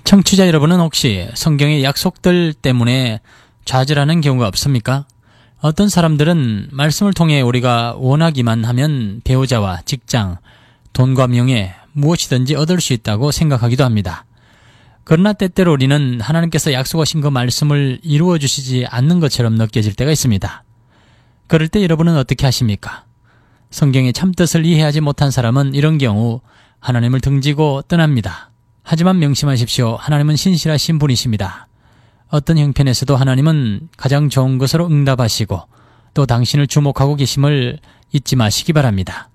청취자 여러분은 혹시 성경의 약속들 때문에 좌절하는 경우가 없습니까? 어떤 사람들은 말씀을 통해 우리가 원하기만 하면 배우자와 직장, 돈과 명예, 무엇이든지 얻을 수 있다고 생각하기도 합니다. 그러나 때때로 우리는 하나님께서 약속하신 그 말씀을 이루어 주시지 않는 것처럼 느껴질 때가 있습니다. 그럴 때 여러분은 어떻게 하십니까? 성경의 참뜻을 이해하지 못한 사람은 이런 경우 하나님을 등지고 떠납니다. 하지만 명심하십시오. 하나님은 신실하신 분이십니다. 어떤 형편에서도 하나님은 가장 좋은 것으로 응답하시고 또 당신을 주목하고 계심을 잊지 마시기 바랍니다.